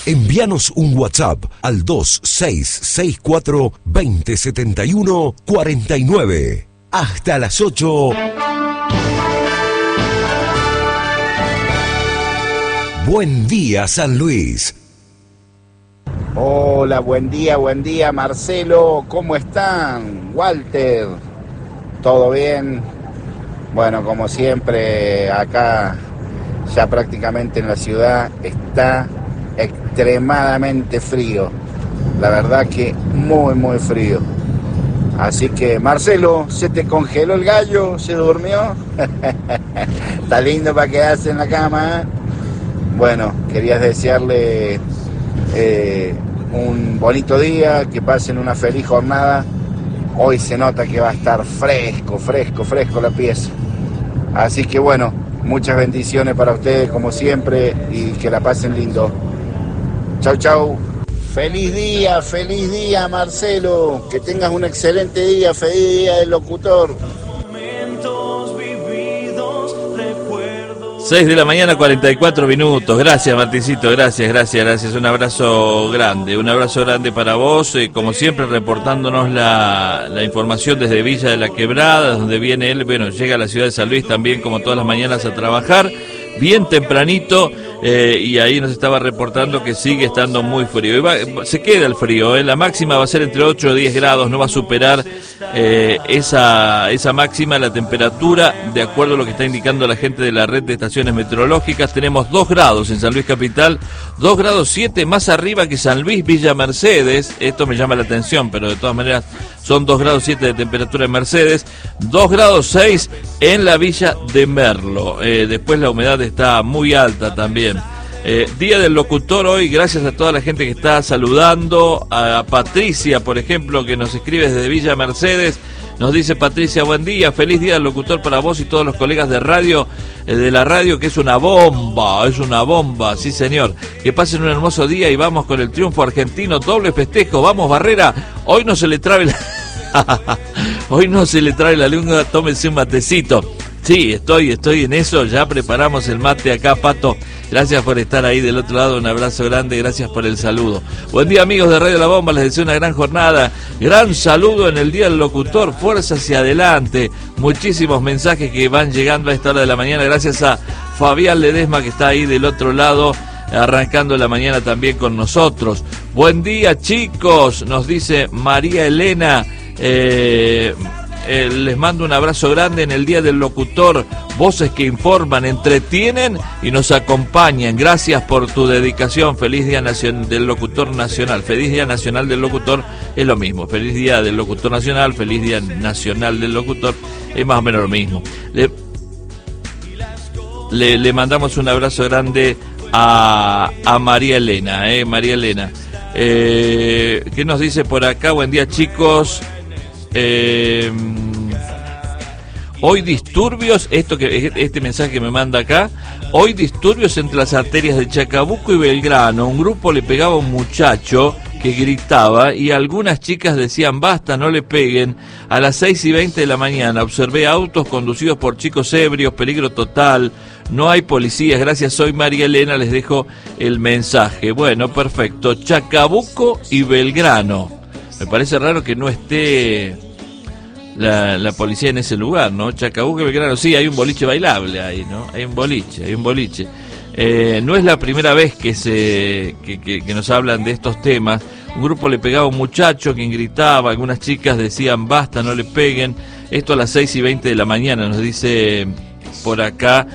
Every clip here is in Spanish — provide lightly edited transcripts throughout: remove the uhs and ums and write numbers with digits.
Envíanos un WhatsApp al 2664-2071-49. Hasta las 8. Buen día, San Luis. Hola, buen día, Marcelo. ¿Cómo están? Walter, ¿todo bien? Bueno, como siempre, acá ya prácticamente en la ciudad está extremadamente frío. La verdad que muy frío. Así que, Marcelo, ¿se te congeló el gallo? ¿Se durmió? Está lindo para quedarse en la cama, ¿eh? Bueno, querías desearle un bonito día, que pasen una feliz jornada. Hoy se nota que va a estar fresco la pieza. Así que bueno, muchas bendiciones para ustedes como siempre y que la pasen lindo. Chau. Feliz día, Marcelo. Que tengas un excelente día. Feliz día del locutor. 6 de la mañana, 44 minutos. Gracias, Martincito, gracias. Un abrazo grande para vos. Como siempre, reportándonos la información desde Villa de la Quebrada, donde viene él. Bueno, llega a la ciudad de San Luis también, como todas las mañanas, a trabajar. Bien tempranito, y ahí nos estaba reportando que sigue estando muy frío. Se queda el frío, la máxima va a ser entre 8 y 10 grados, no va a superar esa máxima, la temperatura, de acuerdo a lo que está indicando la gente de la red de estaciones meteorológicas. Tenemos 2 grados en San Luis Capital, 2 grados 7 más arriba que San Luis Villa Mercedes. Esto me llama la atención, pero de todas maneras son 2 grados 7 de temperatura en Mercedes, 2 grados 6 en la Villa de Merlo. Después la humedad está muy alta también. Día del locutor hoy, gracias a toda la gente que está saludando. A Patricia, por ejemplo, que nos escribe desde Villa Mercedes. Nos dice Patricia, buen día, feliz día del locutor para vos y todos los colegas de radio, de la radio, que es una bomba, sí señor. Que pasen un hermoso día y vamos con el triunfo argentino, doble festejo, vamos Barrera, hoy no se le trabe la lengua, tómense un matecito. Sí, estoy en eso, ya preparamos el mate acá, Pato. Gracias por estar ahí del otro lado, un abrazo grande, gracias por el saludo. Buen día, amigos de Radio La Bomba, les deseo una gran jornada. Gran saludo en el Día del Locutor, fuerza hacia adelante. Muchísimos mensajes que van llegando a esta hora de la mañana, gracias a Fabián Ledesma, que está ahí del otro lado, arrancando la mañana también con nosotros. Buen día, chicos, nos dice María Elena. Les mando un abrazo grande en el Día del Locutor, voces que informan, entretienen y nos acompañan. Gracias por tu dedicación. Feliz Día del Locutor Nacional. Feliz Día Nacional del Locutor es lo mismo. Feliz Día del Locutor Nacional, feliz Día Nacional del Locutor, es más o menos lo mismo. Le mandamos un abrazo grande a María Elena, María Elena. ¿Qué nos dice por acá? Buen día, chicos. Hoy disturbios, este mensaje que me manda acá, hoy disturbios entre las arterias de Chacabuco y Belgrano. Un grupo le pegaba a un muchacho que gritaba y algunas chicas decían basta, no le peguen. A las 6:20 de la mañana observé autos conducidos por chicos ebrios, peligro total, no hay policías. Gracias, soy María Elena, les dejo el mensaje. Bueno, perfecto, Chacabuco y Belgrano. Me parece raro que no esté la policía en ese lugar, ¿no? Chacabuco y Belgrano, sí, hay un boliche bailable ahí, ¿no? Hay un boliche. No es la primera vez que nos hablan de estos temas. Un grupo le pegaba a un muchacho, quien gritaba, algunas chicas decían basta, no le peguen. Esto a las 6:20 de la mañana, nos dice por acá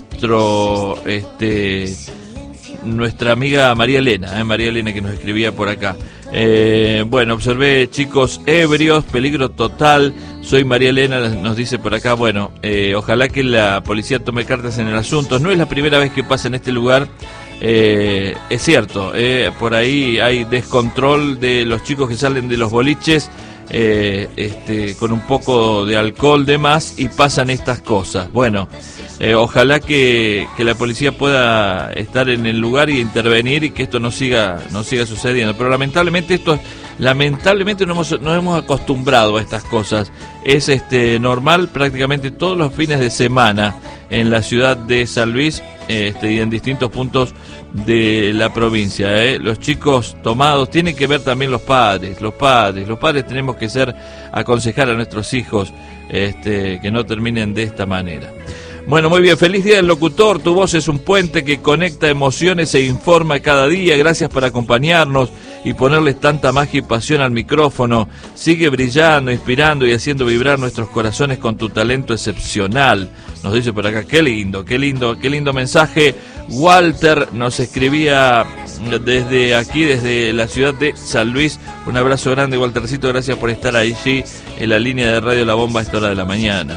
nuestra amiga María Elena, que nos escribía por acá. Bueno, observé chicos ebrios, peligro total. Soy María Elena, nos dice por acá. Bueno, ojalá que la policía tome cartas en el asunto. No es la primera vez que pasa en este lugar. Es cierto, por ahí hay descontrol de los chicos que salen de los boliches con un poco de alcohol de más y pasan estas cosas. Bueno, ojalá que la policía pueda estar en el lugar y intervenir y que esto no siga sucediendo. Pero lamentablemente nos hemos acostumbrado a estas cosas. Es normal prácticamente todos los fines de semana en la ciudad de San Luis y en distintos puntos de la provincia. Los chicos tomados, tienen que ver también los padres tenemos que aconsejar a nuestros hijos que no terminen de esta manera. Bueno, muy bien, feliz día del locutor, tu voz es un puente que conecta emociones e informa cada día, gracias por acompañarnos y ponerles tanta magia y pasión al micrófono, sigue brillando, inspirando y haciendo vibrar nuestros corazones con tu talento excepcional, nos dice por acá. Qué lindo mensaje. Walter nos escribía desde aquí, desde la ciudad de San Luis, un abrazo grande, Waltercito, gracias por estar allí en la línea de Radio La Bomba a esta hora de la mañana.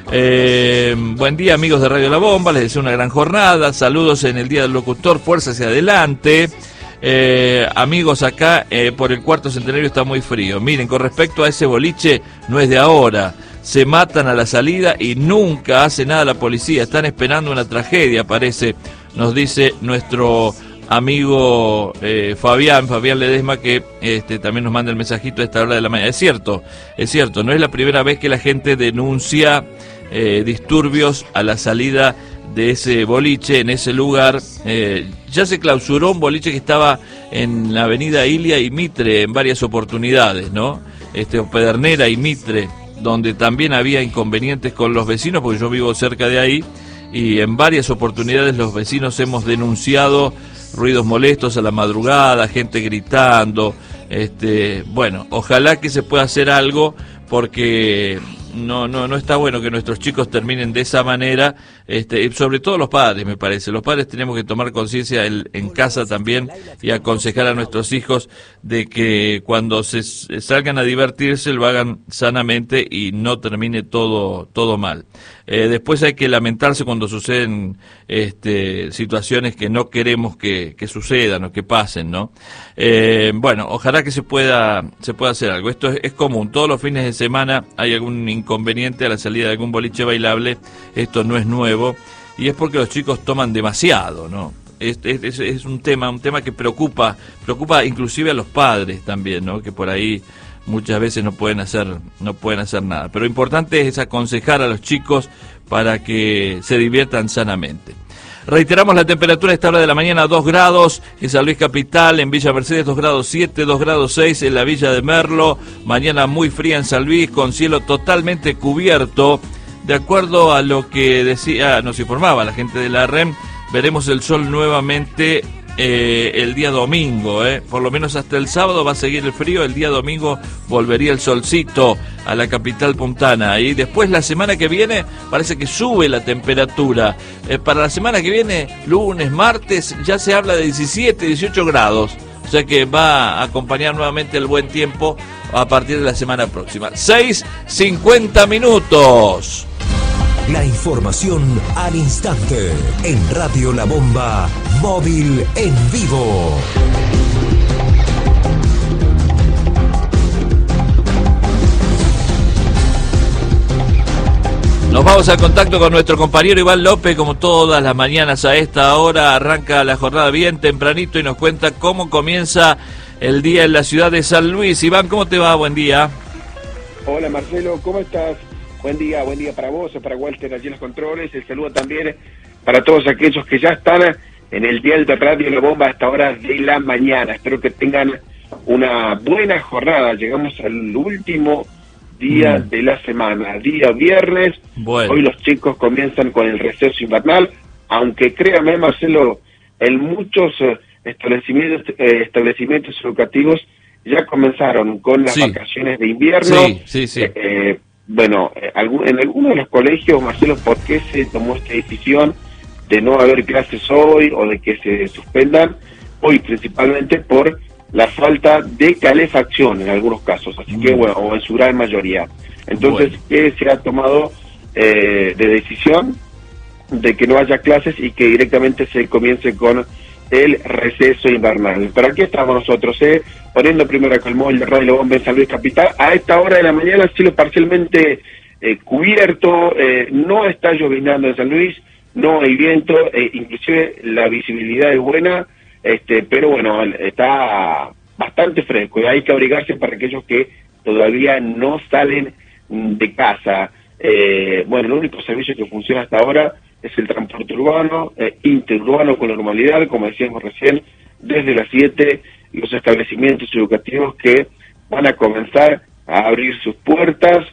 Buen día, amigos de Radio La Bomba, les deseo una gran jornada, saludos en el Día del Locutor, fuerza hacia adelante. Amigos, acá por el cuarto centenario está muy frío. Miren, con respecto a ese boliche, no es de ahora, se matan a la salida y nunca hace nada la policía, están esperando una tragedia, parece, nos dice nuestro amigo Fabián Ledesma, que también nos manda el mensajito a esta hora de la mañana. Es cierto, no es la primera vez que la gente denuncia disturbios a la salida de ese boliche, en ese lugar. Ya se clausuró un boliche que estaba en la avenida Ilia y Mitre en varias oportunidades, ¿no? Pedernera y Mitre, donde también había inconvenientes con los vecinos, porque yo vivo cerca de ahí, y en varias oportunidades los vecinos hemos denunciado ruidos molestos a la madrugada, gente gritando. Bueno, ojalá que se pueda hacer algo, porque no está bueno que nuestros chicos terminen de esa manera, sobre todo los padres, me parece. Los padres tenemos que tomar conciencia en casa también y aconsejar a nuestros hijos de que cuando se salgan a divertirse lo hagan sanamente y no termine todo mal. Después hay que lamentarse cuando suceden situaciones que no queremos que sucedan o que pasen, ¿no? Bueno, ojalá que se pueda hacer algo. Esto es común, todos los fines de semana hay algún inconveniente a la salida de algún boliche bailable. Esto no es nuevo y es porque los chicos toman demasiado, ¿no? Es un tema que preocupa inclusive a los padres también, ¿no? Que por ahí muchas veces no pueden hacer nada. Pero lo importante es aconsejar a los chicos para que se diviertan sanamente. Reiteramos la temperatura a esta hora de la mañana, 2 grados en San Luis Capital, en Villa Mercedes 2 grados 7, 2 grados 6 en la Villa de Merlo, mañana muy fría en San Luis, con cielo totalmente cubierto, de acuerdo a lo que nos informaba la gente de la REM, veremos el sol nuevamente el día domingo, por lo menos hasta el sábado va a seguir el frío, el día domingo volvería el solcito a la capital puntana y después la semana que viene parece que sube la temperatura, para la semana que viene, lunes, martes, ya se habla de 17, 18 grados, o sea que va a acompañar nuevamente el buen tiempo a partir de la semana próxima. 6:50 minutos. La información al instante en Radio La Bomba, móvil en vivo. Nos vamos al contacto con nuestro compañero Iván López, como todas las mañanas a esta hora, arranca la jornada bien tempranito y nos cuenta cómo comienza el día en la ciudad de San Luis. Iván, ¿cómo te va? Buen día. Hola Marcelo, ¿cómo estás? Buen día para vos, para Walter allí en los controles, el saludo también para todos aquellos que ya están en el dial de Radio La Bomba a esta hora de la mañana. Espero que tengan una buena jornada, llegamos al último día de la semana, día viernes. Bueno. Hoy los chicos comienzan con el receso invernal, aunque créame Marcelo, en muchos establecimientos educativos ya comenzaron con las vacaciones de invierno. Sí. Bueno, en algunos de los colegios, Marcelo, ¿por qué se tomó esta decisión de no haber clases hoy o de que se suspendan? Hoy principalmente por la falta de calefacción en algunos casos, así que bueno, o en su gran mayoría. Entonces, ¿qué se ha tomado de decisión? De que no haya clases y que directamente se comience con el receso invernal. Pero aquí estamos nosotros, poniendo primero acá el móvil de Radio La Bomba en San Luis Capital. A esta hora de la mañana, cielo parcialmente cubierto, no está llovinando en San Luis, no hay viento, inclusive la visibilidad es buena, pero bueno, está bastante fresco y hay que abrigarse para aquellos que todavía no salen de casa. Bueno, el único servicio que funciona hasta ahora es el transporte urbano, interurbano con normalidad, como decíamos recién, desde las 7 los establecimientos educativos que van a comenzar a abrir sus puertas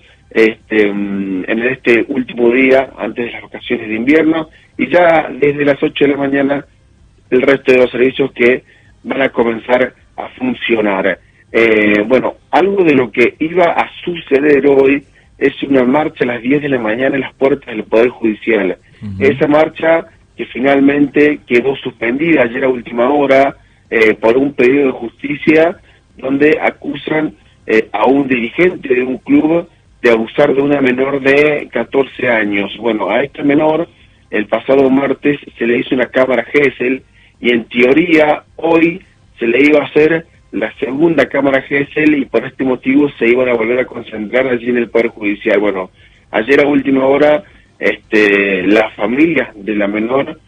en este último día antes de las vacaciones de invierno, y ya desde las 8 de la mañana el resto de los servicios que van a comenzar a funcionar. Bueno, algo de lo que iba a suceder hoy es una marcha a las 10 de la mañana en las puertas del Poder Judicial. Esa marcha que finalmente quedó suspendida ayer a última hora por un pedido de justicia donde acusan a un dirigente de un club de abusar de una menor de 14 años. Bueno, a esta menor el pasado martes se le hizo una cámara Gesell y en teoría hoy se le iba a hacer la segunda cámara Gesell y por este motivo se iban a volver a concentrar allí en el Poder Judicial. Bueno, ayer a última hora la familia de la menor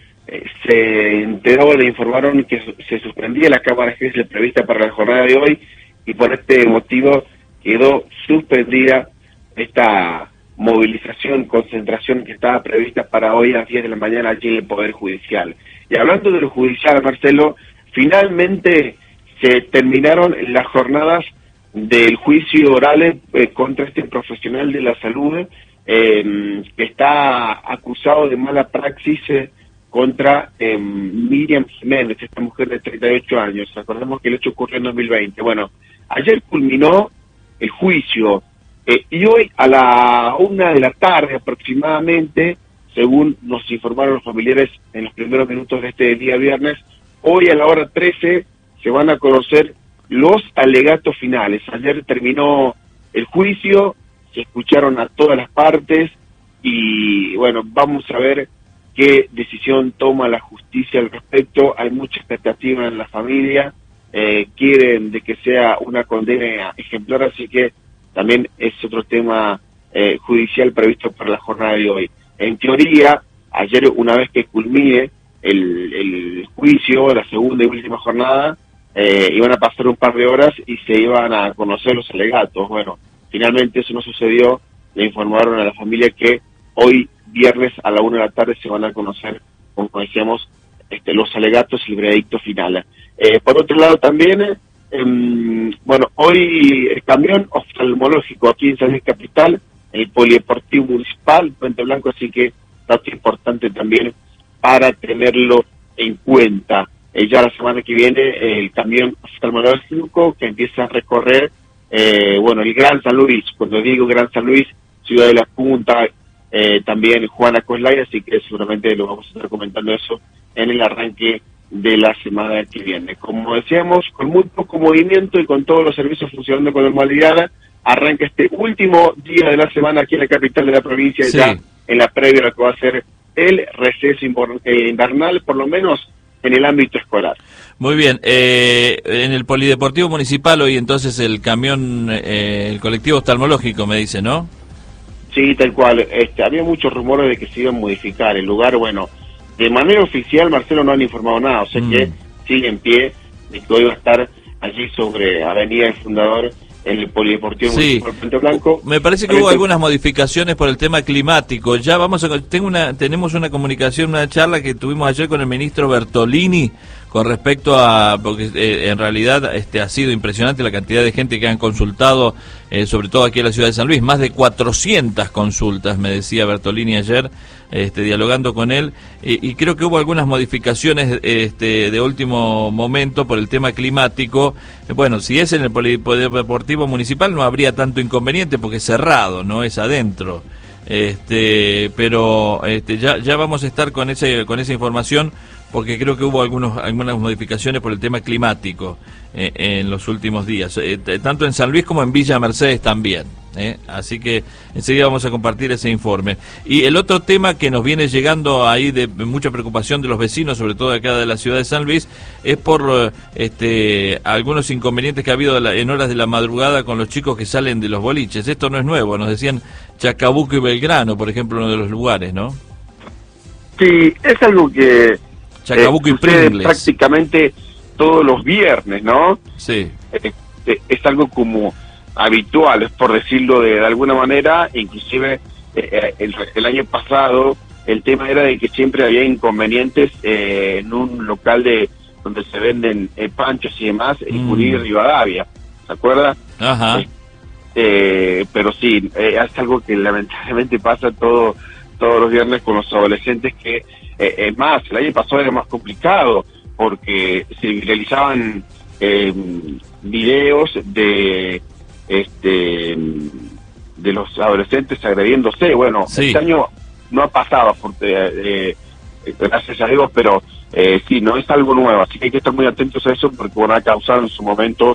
se enteró, le informaron que se suspendía la cámara Gesell prevista para la jornada de hoy y por este motivo quedó suspendida esta movilización, concentración que estaba prevista para hoy a las 10 de la mañana allí en el Poder Judicial. Y hablando de lo judicial, Marcelo, finalmente se terminaron las jornadas del juicio oral contra este profesional de la salud que está acusado de mala praxis contra Miriam Jiménez, esta mujer de 38 años. Recordemos que el hecho ocurrió en 2020. Bueno, ayer culminó el juicio y hoy a la 1 de la tarde aproximadamente, según nos informaron los familiares en los primeros minutos de este día viernes, hoy a la hora 13 se van a conocer los alegatos finales. Ayer terminó el juicio, se escucharon a todas las partes y bueno, vamos a ver qué decisión toma la justicia al respecto. Hay mucha expectativa en la familia, quieren de que sea una condena ejemplar, así que también es otro tema judicial previsto para la jornada de hoy. En teoría, ayer una vez que culmine el juicio, la segunda y última jornada, iban a pasar un par de horas y se iban a conocer los alegatos. Bueno, finalmente eso no sucedió, le informaron a la familia que hoy viernes a la 1 de la tarde se van a conocer, como decíamos, los alegatos y el veredicto final. Por otro lado también, bueno, hoy el camión oftalmológico aquí en San Luis Capital, el Polideportivo Municipal, Puente Blanco, así que dato importante también para tenerlo en cuenta. Ya la semana que viene el camión oftalmológico que empieza a recorrer, bueno, el Gran San Luis. Cuando digo Gran San Luis, Ciudad de la Punta, también Juana Coslay, así que seguramente lo vamos a estar comentando eso en el arranque de la semana que viene. Como decíamos, con muy poco movimiento y con todos los servicios funcionando con normalidad, arranca este último día de la semana aquí en la capital de la provincia, sí, ya en la previa a lo que va a ser el receso invernal, por lo menos en el ámbito escolar. Muy bien, en el Polideportivo Municipal hoy entonces el camión, el colectivo oftalmológico me dice, ¿no? Sí, tal cual. Había muchos rumores de que se iba a modificar el lugar. Bueno, de manera oficial, Marcelo, no han informado nada, o sea que sigue en pie de que hoy va a estar allí sobre Avenida del Fundador en el Polideportivo Municipal Puente Blanco. Me parece que hubo algunas modificaciones por el tema climático. Ya tenemos una comunicación, una charla que tuvimos ayer con el ministro Bertolini con respecto a, porque en realidad ha sido impresionante la cantidad de gente que han consultado, sobre todo aquí en la ciudad de San Luis, más de 400 consultas, me decía Bertolini ayer, dialogando con él, y creo que hubo algunas modificaciones de último momento por el tema climático. Bueno, si es en el Polideportivo Municipal no habría tanto inconveniente porque es cerrado, no es adentro. Pero ya vamos a estar con esa información, porque creo que hubo algunas modificaciones por el tema climático en los últimos días, tanto en San Luis como en Villa Mercedes también. Así que enseguida vamos a compartir ese informe. Y el otro tema que nos viene llegando ahí de mucha preocupación de los vecinos, sobre todo acá de la ciudad de San Luis, es por algunos inconvenientes que ha habido en horas de la madrugada con los chicos que salen de los boliches. Esto no es nuevo, nos decían Chacabuco y Belgrano, por ejemplo, uno de los lugares, ¿no? Sí, es algo que Chacabuco y Pringles prácticamente todos los viernes, ¿no? Sí. Es algo como habitual, por decirlo de alguna manera. Inclusive el año pasado el tema era de que siempre había inconvenientes en un local donde se venden panchos y demás, en Junín y Rivadavia, ¿se acuerda? Ajá. Pero sí, es algo que lamentablemente pasa todos los viernes con los adolescentes, que es más, el año pasado era más complicado, porque se viralizaban videos de los adolescentes agrediéndose. Bueno, sí. Este año no ha pasado, gracias a Dios, pero sí, no es algo nuevo, así que hay que estar muy atentos a eso, porque bueno, ha causado en su momento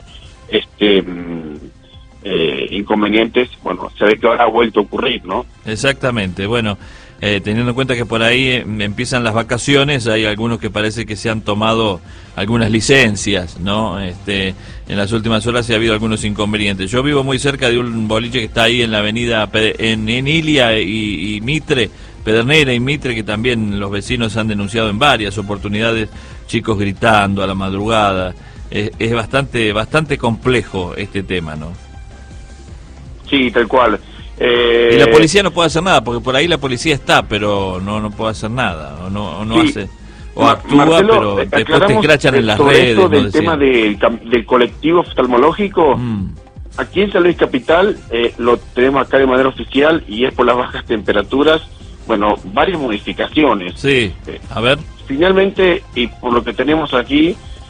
inconvenientes. Bueno, se ve que ahora ha vuelto a ocurrir, ¿no? Exactamente, bueno, teniendo en cuenta que por ahí empiezan las vacaciones, hay algunos que parece que se han tomado algunas licencias, ¿no? En las últimas horas sí ha habido algunos inconvenientes. Yo vivo muy cerca de un boliche que está ahí en la avenida en Ilia y Mitre, Pedernera y Mitre, que también los vecinos han denunciado en varias oportunidades, chicos gritando a la madrugada. Es bastante complejo este tema, ¿no? Sí, tal cual. Y la policía no puede hacer nada, porque por ahí la policía está, pero no puede hacer nada, o no sí. hace, o actúa, Marcelo, pero después te escrachan en las sobre redes. Esto del tema del colectivo oftalmológico, aquí en San Luis Capital lo tenemos acá de manera oficial, y es por las bajas temperaturas. Bueno, varias modificaciones. Sí, a ver. Finalmente, y por lo que tenemos aquí,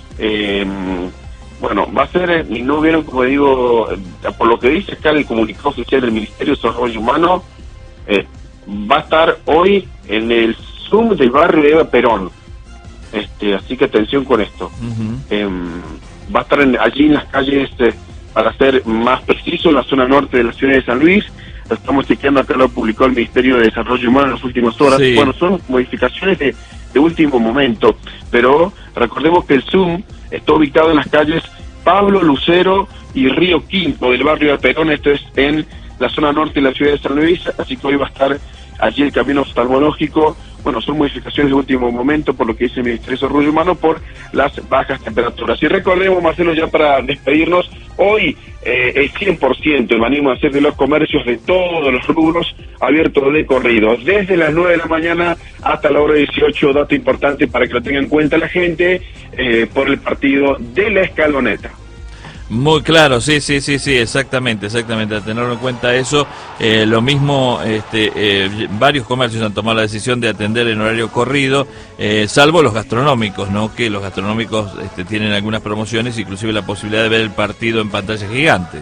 bueno, va a ser, y no vieron, como digo, por lo que dice acá el comunicado oficial del Ministerio de Desarrollo Humano, va a estar hoy en el Zoom del barrio de Eva Perón. Así que atención con esto. Va a estar allí en las calles, para ser más preciso, en la zona norte de la ciudad de San Luis. Lo estamos chequeando, acá lo publicó el Ministerio de Desarrollo Humano en las últimas horas. Sí. Bueno, son modificaciones de último momento, pero recordemos que el Zoom está ubicado en las calles Pablo Lucero y Río Quinto del barrio de Perón. Esto es en la zona norte de la ciudad de San Luis, así que hoy va a estar allí el camino oftalmológico. Bueno, son modificaciones de último momento, por lo que dice el Ministerio de Desarrollo Humano, por las bajas temperaturas. Y recordemos, Marcelo, ya para despedirnos, hoy el 100%, el animo a hacer de los comercios de todos los rubros abiertos de corrido, desde las 9 de la mañana hasta la hora 18, dato importante para que lo tenga en cuenta la gente, por el partido de la Escaloneta. Muy claro, sí, exactamente, a tenerlo en cuenta eso. Lo mismo, varios comercios han tomado la decisión de atender en horario corrido, salvo los gastronómicos, ¿no? Que los gastronómicos tienen algunas promociones, inclusive la posibilidad de ver el partido en pantalla gigante.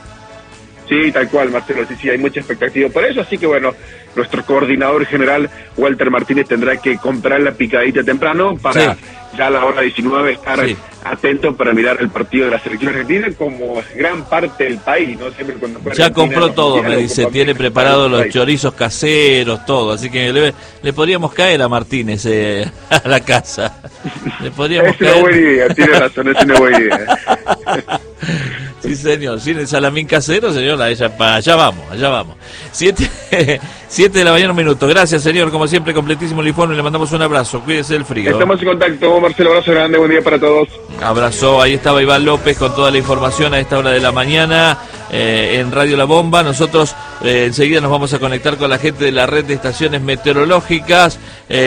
Sí, tal cual, Marcelo, sí, hay mucha expectativa por eso, así que bueno, nuestro coordinador general, Walter Martínez, tendrá que comprar la picadita temprano para ya a la hora 19 estar atento para mirar el partido de la selección argentina, como gran parte del país, ¿no? Siempre cuando ya compró todo, me dice, tiene preparados los chorizos caseros, todo, así que le podríamos caer a Martínez a la casa. Le podríamos caer. Es una buena idea, tiene razón, es una buena idea. Sí, señor, sin el salamín casero, señor, allá vamos. 7 de la mañana, un minuto. Gracias, señor, como siempre, completísimo el informe, le mandamos un abrazo, cuídese del frío. Estamos en contacto, Marcelo, abrazo grande, buen día para todos. Abrazo, ahí estaba Iván López con toda la información a esta hora de la mañana en Radio La Bomba. Nosotros enseguida nos vamos a conectar con la gente de la red de estaciones meteorológicas,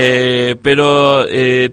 pero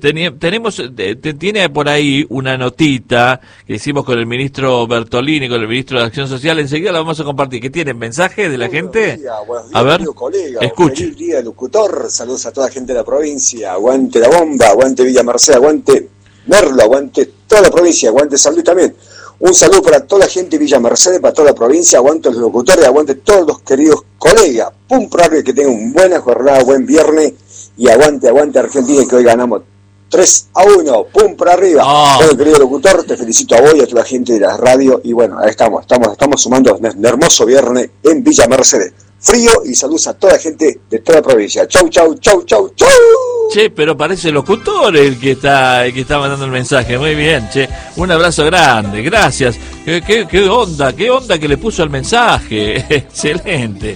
tiene por ahí una notita que hicimos con el ministro Bertolini, con el ministro de Acción Social. Enseguida la vamos a compartir. ¿Qué tienen? ¿Mensaje de la gente? Buenos días, a ver, colega. escuche. Feliz día, locutor. Saludos a toda la gente de la provincia. Aguante La Bomba, aguante Villa Merced, aguante Merlo, aguante toda la provincia, aguante San Luis también. Un saludo para toda la gente de Villa Mercedes, para toda la provincia, aguante los locutores, aguante todos los queridos colegas. Pum, probable que tengan una buena jornada, buen viernes, y aguante Argentina, que hoy ganamos 3-1, pum, para arriba. Bueno, querido locutor, te felicito a vos y a toda la gente de la radio, y bueno, ahí estamos sumando un hermoso viernes en Villa Mercedes. Frío y saludos a toda la gente de toda la provincia. Chau. Che, pero parece locutor el que está mandando el mensaje. Muy bien, che. Un abrazo grande, gracias. ¿Qué onda que le puso el mensaje? Excelente.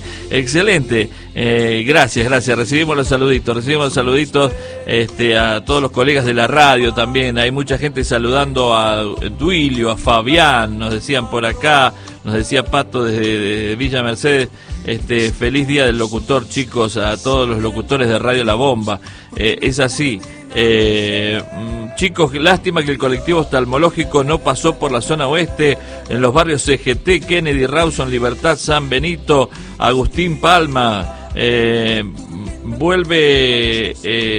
Gracias. Recibimos los saluditos a todos los colegas de la radio también. Hay mucha gente saludando a Duilio, a Fabián, nos decían por acá. Nos decía Pato desde Villa Mercedes, feliz día del locutor, chicos, a todos los locutores de Radio La Bomba. Es así. Chicos, lástima que el colectivo oftalmológico no pasó por la zona oeste, en los barrios CGT, Kennedy, Rawson, Libertad, San Benito, Agustín Palma. Vuelve,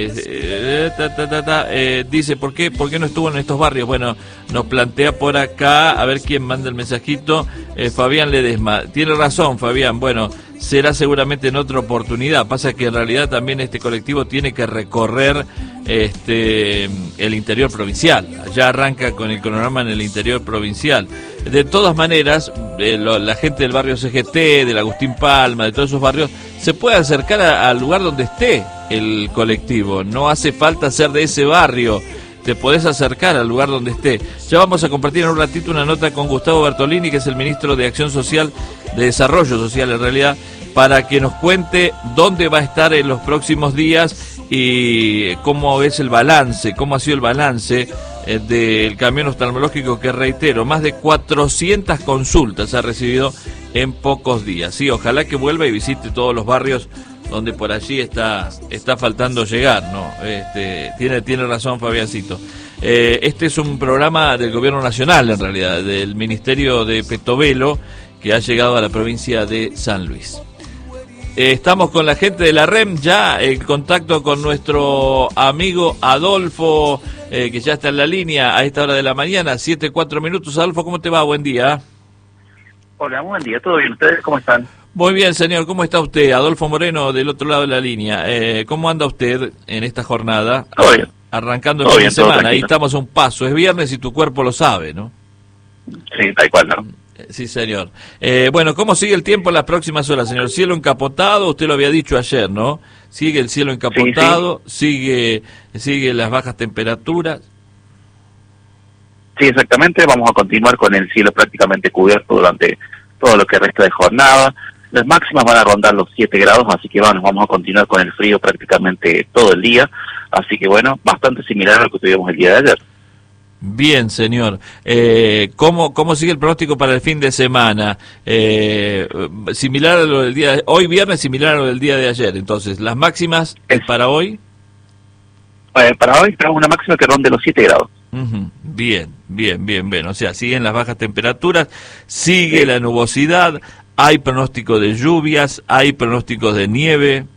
dice, ¿por qué no estuvo en estos barrios? Bueno, nos plantea por acá, a ver quién manda el mensajito, Fabián Ledesma. Tiene razón, Fabián, bueno, será seguramente en otra oportunidad. Pasa que en realidad también este colectivo tiene que recorrer el interior provincial. Ya arranca con el cronograma en el interior provincial. De todas maneras, la gente del barrio CGT, del Agustín Palma, de todos esos barrios, se puede acercar al lugar donde esté el colectivo. No hace falta ser de ese barrio. Te podés acercar al lugar donde esté. Ya vamos a compartir en un ratito una nota con Gustavo Bertolini, que es el ministro de Acción Social, de Desarrollo Social en realidad, para que nos cuente dónde va a estar en los próximos días y cómo es el balance, cómo ha sido el balance del camión oftalmológico, que reitero, más de 400 consultas ha recibido en pocos días. Sí, ojalá que vuelva y visite todos los barrios donde por allí está faltando llegar, ¿no? Tiene razón Fabiancito. Este es un programa del Gobierno Nacional, en realidad, del Ministerio de Petovelo, que ha llegado a la provincia de San Luis. Estamos con la gente de la REM, ya en contacto con nuestro amigo Adolfo, que ya está en la línea a esta hora de la mañana, 7:04 minutos. Adolfo, ¿cómo te va? Buen día. Hola, buen día, ¿todo bien? ¿Ustedes cómo están? Muy bien, señor, ¿cómo está usted? Adolfo Moreno, del otro lado de la línea. ¿Cómo anda usted en esta jornada? Todo bien. Arrancando el fin de semana, ahí estamos a un paso, es viernes y tu cuerpo lo sabe, ¿no? Sí, tal cual, ¿no? Sí, señor. Bueno, ¿cómo sigue el tiempo en las próximas horas, señor? ¿Cielo encapotado? Usted lo había dicho ayer, ¿no? ¿Sigue el cielo encapotado? Sí. ¿Sigue las bajas temperaturas? Sí, exactamente. Vamos a continuar con el cielo prácticamente cubierto durante todo lo que resta de jornada. Las máximas van a rondar los 7 grados, así que vamos a continuar con el frío prácticamente todo el día. Así que bueno, bastante similar a lo que tuvimos el día de ayer. Bien, señor. ¿Cómo sigue el pronóstico para el fin de semana? Similar a lo del día de hoy viernes, similar a lo del día de ayer. Entonces, ¿las máximas para hoy? Para hoy tenemos una máxima que ronde los 7 grados. Bien. O sea, siguen las bajas temperaturas, sigue la nubosidad, hay pronóstico de lluvias, hay pronósticos de nieve.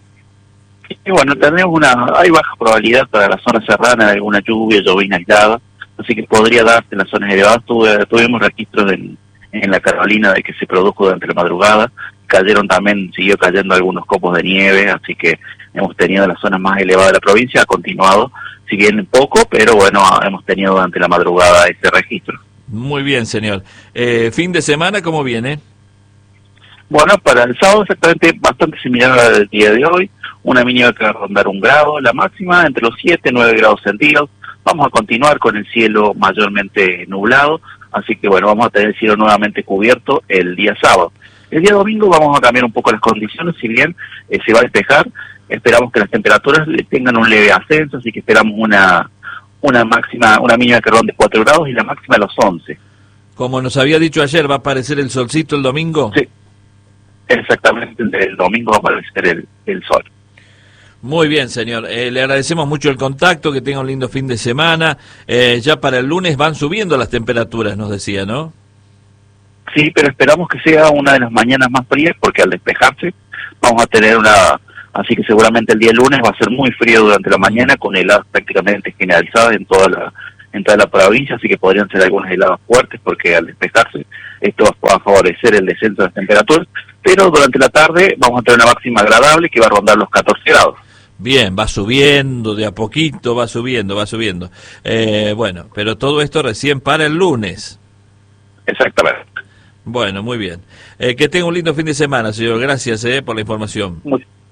Y bueno, hay baja probabilidad para la zona serrana de alguna llovina aislada, así que podría darse en las zonas elevadas. Tuvimos registros en la Carolina de que se produjo durante la madrugada, siguió cayendo algunos copos de nieve, así que hemos tenido las zonas más elevadas de la provincia, ha continuado, si bien poco, pero bueno, hemos tenido durante la madrugada ese registro. Muy bien, señor. ¿Fin de semana cómo viene? Bueno, para el sábado exactamente bastante similar a la del día de hoy, una mínima que va a rondar 1 grado, la máxima entre los 7 y 9 grados centígrados. Vamos a continuar con el cielo mayormente nublado, así que bueno, vamos a tener el cielo nuevamente cubierto el día sábado. El día domingo vamos a cambiar un poco las condiciones, si bien se va a despejar, esperamos que las temperaturas tengan un leve ascenso, así que esperamos una mínima que ronde 4 grados y la máxima a los 11. Como nos había dicho ayer, ¿va a aparecer el solcito el domingo? Sí, exactamente, el domingo va a aparecer el sol. Muy bien, señor. Le agradecemos mucho el contacto, que tenga un lindo fin de semana. Ya para el lunes van subiendo las temperaturas, nos decía, ¿no? Sí, pero esperamos que sea una de las mañanas más frías, porque al despejarse vamos a tener así que seguramente el día lunes va a ser muy frío durante la mañana, con heladas prácticamente generalizadas en toda la provincia, así que podrían ser algunas heladas fuertes, porque al despejarse esto va a favorecer el descenso de las temperaturas, pero durante la tarde vamos a tener una máxima agradable que va a rondar los 14 grados. Bien, va subiendo, de a poquito va subiendo. Bueno, pero todo esto recién para el lunes. Exactamente. Bueno, muy bien. Que tenga un lindo fin de semana, señor. Gracias por la información.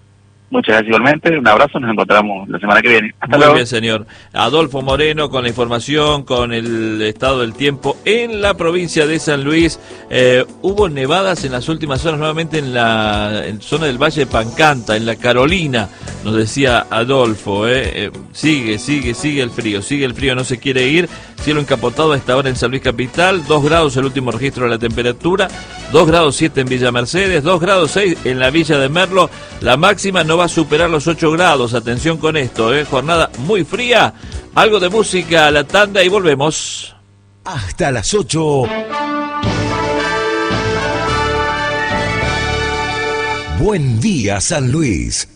Muchas gracias igualmente, un abrazo, nos encontramos la semana que viene. Hasta Muy luego. bien, señor. Adolfo Moreno con la información, con el estado del tiempo en la provincia de San Luis. Hubo nevadas en las últimas horas, nuevamente en la zona del Valle de Pancanta, en la Carolina, nos decía Adolfo. Sigue el frío, no se quiere ir. Cielo encapotado a esta hora en San Luis Capital, 2 grados el último registro de la temperatura, 2 grados 7 en Villa Mercedes, 2 grados 6 en la Villa de Merlo. La máxima no va a superar los 8 grados, atención con esto, jornada muy fría. Algo de música a la tanda y volvemos. Hasta las 8. Buen día, San Luis.